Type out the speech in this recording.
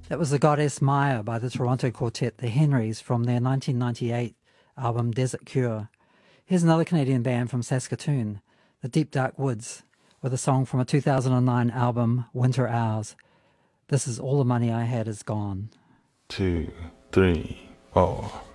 That was The Goddess Maya by the Toronto quartet The Henrys from their 1998 album Desert Cure. Here's another Canadian band from Saskatoon, The Deep Dark Woods, with a song from a 2009 album Winter Hours. This is All the Money I Had Is Gone. 2, 3, 4.